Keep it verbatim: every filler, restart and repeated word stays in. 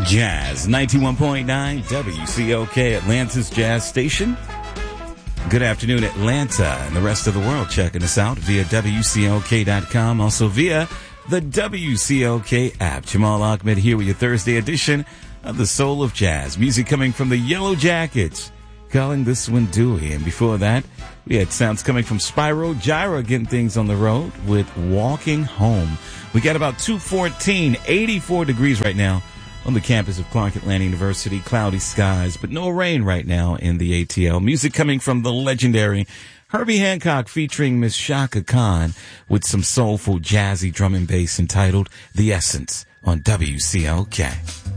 Jazz ninety-one point nine W C O K, Atlanta's Jazz Station. Good afternoon, Atlanta, and the rest of the world checking us out via W C O K dot com, also via the W C O K app. Jamal Ahmed here with your Thursday edition of the Soul of Jazz. Music coming from the Yellow Jackets, calling this one Dewey. And before that, we had sounds coming from Spyro Gyra getting things on the road with Walking Home. We got about two fourteen, eighty-four degrees right now on the campus of Clark Atlanta University. Cloudy skies, but no rain right now in the A T L. Music coming from the legendary Herbie Hancock featuring Miss Chaka Khan with some soulful, jazzy drum and bass entitled The Essence on W C O K.